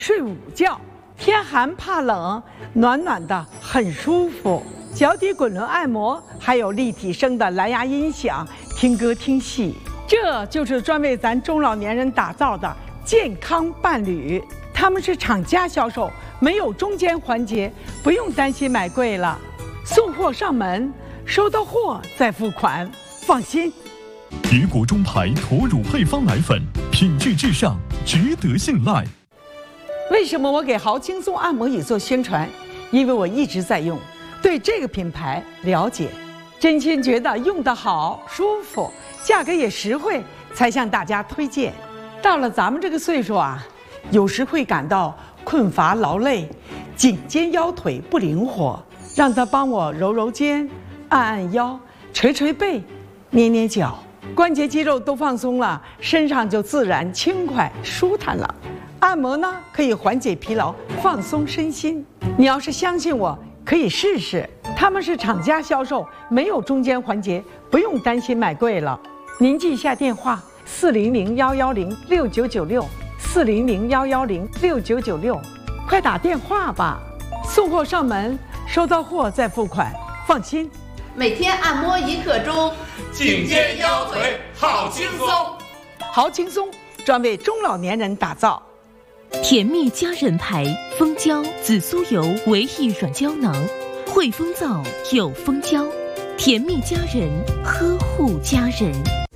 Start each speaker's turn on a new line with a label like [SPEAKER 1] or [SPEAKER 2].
[SPEAKER 1] 睡午觉，天寒怕冷，暖暖的很舒服。脚底滚轮按摩，还有立体声的蓝牙音响，听歌听戏，这就是专为咱中老年人打造的健康伴侣。他们是厂家销售，没有中间环节，不用担心买贵了。送货上门，收到货再付款，放心。
[SPEAKER 2] 别国中牌驼乳配方奶粉，品质至上，值得信赖。
[SPEAKER 1] 为什么我给豪轻松按摩椅做宣传？因为我一直在用，对这个品牌了解，真心觉得用得好、舒服，价格也实惠，才向大家推荐。到了咱们这个岁数啊，有时会感到困乏劳累，颈肩腰腿不灵活，让他帮我揉揉肩、按按腰、捶捶背、捏捏脚，关节肌肉都放松了，身上就自然轻快舒坦了。按摩呢，可以缓解疲劳，放松身心。你要是相信我，可以试试。他们是厂家销售，没有中间环节，不用担心买贵了。您记一下电话：400-110-6996，400-110-6996，快打电话吧。送货上门，收到货再付款，放心。
[SPEAKER 3] 每天按摩1刻钟，
[SPEAKER 4] 颈肩腰腿好轻松。
[SPEAKER 1] 好轻松，专为中老年人打造。
[SPEAKER 5] 甜蜜佳人牌蜂胶紫苏油维 E 软胶囊，汇丰皂有蜂胶，甜蜜佳人呵护家人。